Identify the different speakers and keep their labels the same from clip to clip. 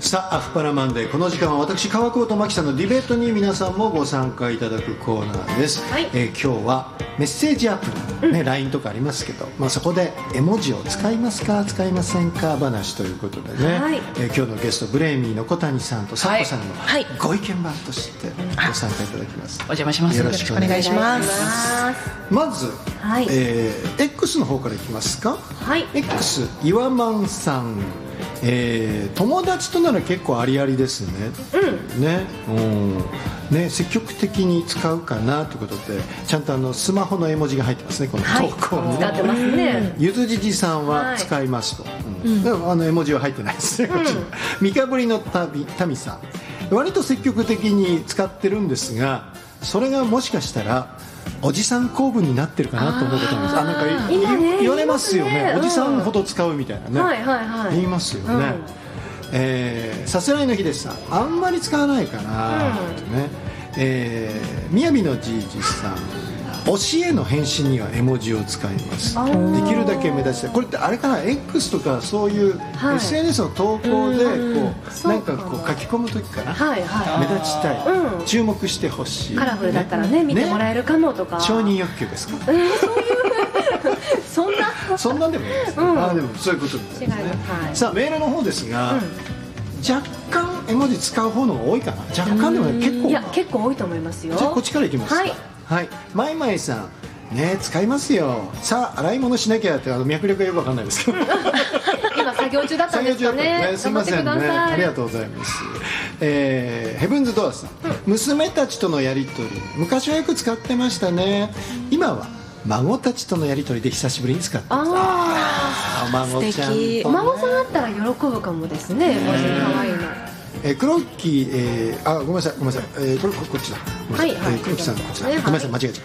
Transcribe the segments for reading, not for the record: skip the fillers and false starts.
Speaker 1: さあアフパラマンデー、この時間は私川久保と真紀さんのディベートに皆さんもご参加いただくコーナーです、
Speaker 2: はい。
Speaker 1: 今日はメッセージアプリ、ねLINE とかありますけど、そこで絵文字を使いますか使いませんか話ということでね、
Speaker 2: はい。
Speaker 1: 今日のゲストブレイミーの小谷さんとサコさんの
Speaker 3: はい
Speaker 1: ご意見番としてご参加いただきます、
Speaker 3: お邪魔します。
Speaker 1: よろしくお願いしますまず、
Speaker 2: はい。
Speaker 1: X の方からいきますか。
Speaker 2: はい。
Speaker 1: X 岩満さん、友達となら結構ありありですね、ね、積極的に使うかなということでちゃんとスマホの絵文字が入ってますね、この投稿にね、
Speaker 2: 使ってますね。
Speaker 1: ゆずじじさんは使いますと、でも絵文字は入ってないですね、こっちに三日ぶりのタミさん、割と積極的に使ってるんですが、それがもしかしたらおじさん構文になってるかなと思うことなんです。なんか言われますよね、おじさんほど使うみたいなね、
Speaker 2: はいはいはい。
Speaker 1: 言いますよね、さすらいのひでしさん、あんまり使わないかなってね、みやびのじいじさん、教えの返信には絵文字を使います。できるだけ目立ちたい。これってあれかな、 X とかそういう SNS の投稿でなんかこう書き込む時かな、
Speaker 2: はいは
Speaker 1: 目立ちたい、注目してほしい、
Speaker 2: い。カラフルだったらね、見てもらえるかもとか。
Speaker 1: 承認欲求ですか
Speaker 2: そんな
Speaker 1: そんなんでもいいですね、でもそういうことみたいですね。さあメールの方ですが、若干絵文字使う方のが多いかな。若干でもね、結構
Speaker 2: いや結構多いと思いますよ。
Speaker 1: じゃあこっちからいきますか。
Speaker 2: はい、
Speaker 1: まいまいさんね、使いますよ。さあ洗い物しなきゃって、脈絡がよくわかんないですけど
Speaker 2: 今作業中だったんですかね。
Speaker 1: すいませんね、ありがとうございます。ヘブンズドアーさん、娘たちとのやり取り、昔はよく使ってましたね。今は孫たちとのやり取りで久しぶりに使ってます。お孫ちゃんとね、
Speaker 2: お孫さんあったら喜ぶかもですね、文字可愛いの。
Speaker 1: クロッキー、ごめんなさい、こっちだ。クロッキーさん、こっちだ。ごめんなさい、間違えちゃった。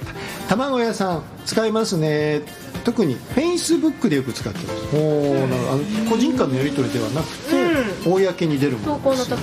Speaker 1: 卵屋さん使いますね。特にフェイスブックでよく使ってます。個人間のやり取りではなくて、公に出るものです。